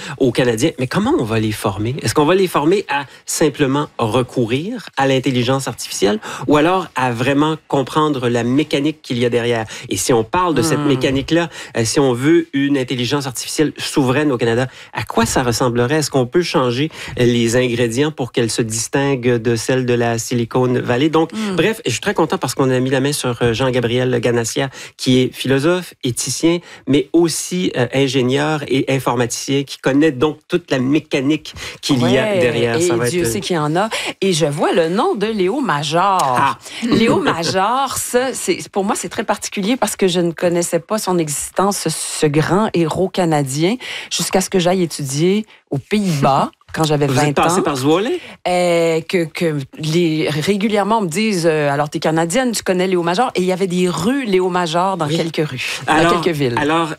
aux Canadiens. Mais comment on va les former? Est-ce qu'on va les former à simplement recourir à l'intelligence artificielle ou alors à vraiment comprendre la mécanique qu'il y a derrière? Et si on parle de cette mécanique-là, si on veut une intelligence artificielle souveraine au Canada, à quoi ça ressemblerait? Est-ce qu'on peut changer les ingrédients pour qu'elle se distingue de celle de la Silicon Valley? Donc, bref, je suis très content parce qu'on a mis la main sur Jean-Gabriel Ganassia, qui est philosophe, éthicien, mais aussi ingénieur et informaticien, qui connaît donc toute la mécanique qu'il y a derrière. Et Dieu sait qu'il y en a. Et je vois le nom de Léo Major. Léo Major, ça, pour moi, c'est très particulier parce que je ne connaissais pas son existence, ce grand héros canadien, jusqu'à ce que j'aille étudier aux Pays-Bas. Quand j'avais 20 ans. Vous êtes passé par Zwolle? Régulièrement, on me dise, alors, t'es Canadienne, tu connais Léo Major. Et il y avait des rues Léo Major dans quelques rues, dans quelques villes. Alors,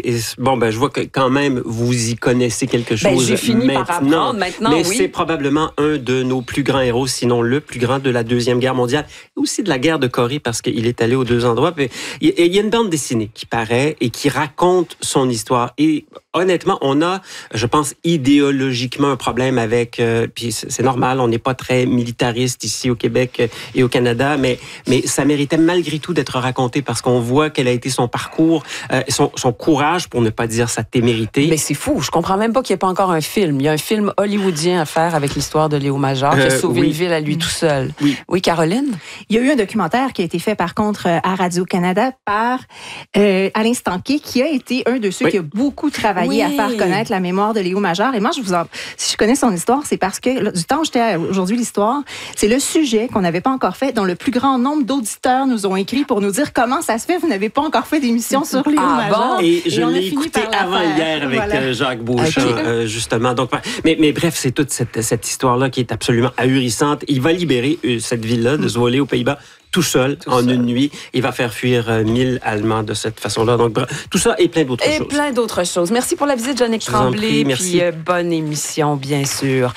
je vois que quand même, vous y connaissez quelque chose. J'ai fini par apprendre maintenant, mais c'est probablement un de nos plus grands héros, sinon le plus grand de la Deuxième Guerre mondiale, et aussi de la guerre de Corée, parce qu'il est allé aux deux endroits. Il y a une bande dessinée qui paraît et qui raconte son histoire. Et honnêtement, on a, je pense, idéologiquement un problème avec, puis c'est normal, on n'est pas très militariste ici au Québec et au Canada, mais ça méritait malgré tout d'être raconté parce qu'on voit quel a été son parcours, son courage, pour ne pas dire sa témérité. Mais c'est fou, je comprends même pas qu'il n'y ait pas encore un film. Il y a un film hollywoodien à faire avec l'histoire de Léo Major qui a sauvé une ville à lui tout seul. Oui, Caroline? Il y a eu un documentaire qui a été fait par contre à Radio-Canada par Alain Stanquet, qui a été un de ceux qui a beaucoup travaillé à faire connaître la mémoire de Léo Major. Et moi, si je connais son histoire, c'est parce que du temps où j'étais aujourd'hui l'histoire, c'est le sujet qu'on n'avait pas encore fait, dont le plus grand nombre d'auditeurs nous ont écrit pour nous dire comment ça se fait, vous n'avez pas encore fait d'émission sur Léo Major. Bon? Et je l'ai écouté avant hier avec Jacques Beauchamp, justement. Donc, mais bref, c'est toute cette histoire-là qui est absolument ahurissante. Il va libérer cette ville-là de Zwolle aux Pays-Bas tout seul, une nuit. Il va faire fuir 1000 Allemands de cette façon-là. Donc, tout ça et plein d'autres choses. Et plein d'autres choses. Merci pour la visite, Jannick Tremblay. Merci. Puis, bonne émission, bien sûr.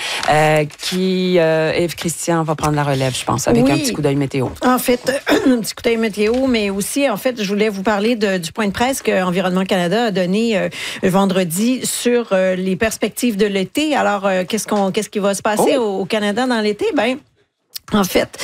Ève Christian va prendre la relève, je pense, avec un petit coup d'œil météo. En fait, un petit coup d'œil météo, mais aussi, en fait, je voulais vous parler du point de presse qu'Environnement Canada a donné vendredi sur les perspectives de l'été. Alors, qu'est-ce qui va se passer au Canada dans l'été? En fait,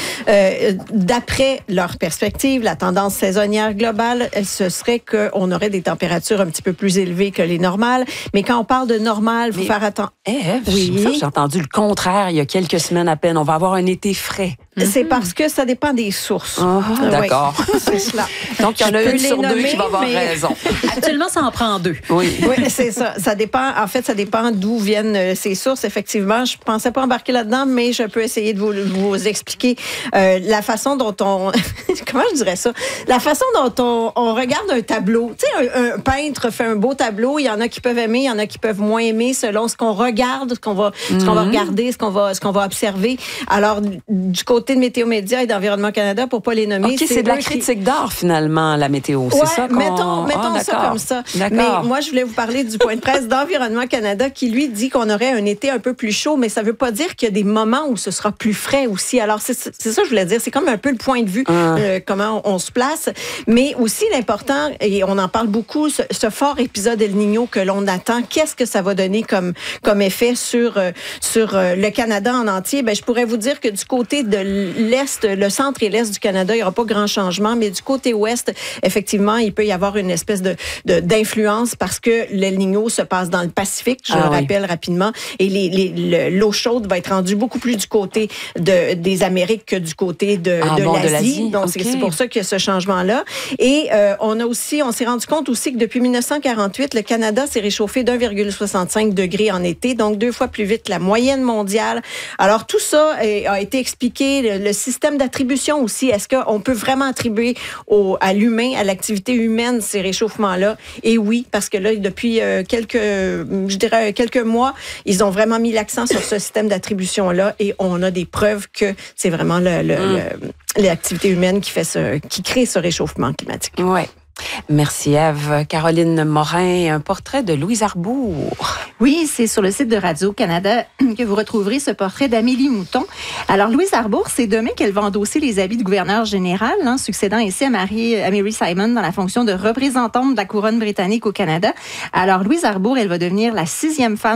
d'après leur perspective, la tendance saisonnière globale, ce serait qu'on aurait des températures un petit peu plus élevées que les normales. Mais quand on parle de normal, il faut faire attention. J'ai entendu le contraire il y a quelques semaines à peine. On va avoir un été frais. C'est parce que ça dépend des sources. D'accord. C'est cela. Donc, il y en a une sur deux qui va avoir raison. Actuellement, ça en prend deux. Oui, c'est ça. Ça dépend. En fait, ça dépend d'où viennent ces sources. Effectivement, je pensais pas embarquer là-dedans, mais je peux essayer de vous expliquer la façon dont on... Comment je dirais ça? La façon dont on regarde un tableau. Tu sais, un peintre fait un beau tableau. Il y en a qui peuvent aimer, il y en a qui peuvent moins aimer selon ce qu'on regarde, ce qu'on va regarder, ce qu'on va observer. Alors, du côté de Météo Média et d'Environnement Canada, pour pas les nommer... OK, c'est de la critique d'art, finalement, la météo. C'est ça mettons ça comme ça. Mais moi, je voulais vous parler du point de presse d'Environnement Canada qui, lui, dit qu'on aurait un été un peu plus chaud, mais ça veut pas dire qu'il y a des moments où ce sera plus frais aussi. Alors, c'est ça que je voulais dire. C'est comme un peu le point de vue, comment on se place. Mais aussi, l'important, et on en parle beaucoup, ce fort épisode El Niño que l'on attend, qu'est-ce que ça va donner comme effet sur le Canada en entier? Je pourrais vous dire que du côté de l'Est, le centre et l'Est du Canada, il n'y aura pas grand changement, mais du côté Ouest, effectivement, il peut y avoir une espèce d'influence parce que l'El Niño se passe dans le Pacifique, je le rappelle rapidement, et l'eau chaude va être rendue beaucoup plus du côté des Amériques que du côté de l'Asie. Donc, c'est pour ça qu'il y a ce changement-là. Et on s'est rendu compte aussi que depuis 1948, le Canada s'est réchauffé d'1,65 degrés en été, donc 2 fois plus vite que la moyenne mondiale. Alors, tout ça a été expliqué. Le système d'attribution aussi, est-ce qu'on peut vraiment attribuer à l'humain, à l'activité humaine, ces réchauffements-là? Et oui, parce que là, depuis quelques mois, ils ont vraiment mis l'accent sur ce système d'attribution-là et on a des preuves que c'est vraiment l'activité humaine qui crée ce réchauffement climatique. Oui. Merci, Ève. Caroline Morin, un portrait de Louise Arbour. Oui, c'est sur le site de Radio-Canada que vous retrouverez ce portrait d'Amélie Mouton. Alors, Louise Arbour, c'est demain qu'elle va endosser les habits de gouverneur général, succédant ici à Mary Simon dans la fonction de représentante de la couronne britannique au Canada. Alors, Louise Arbour, elle va devenir la 6e femme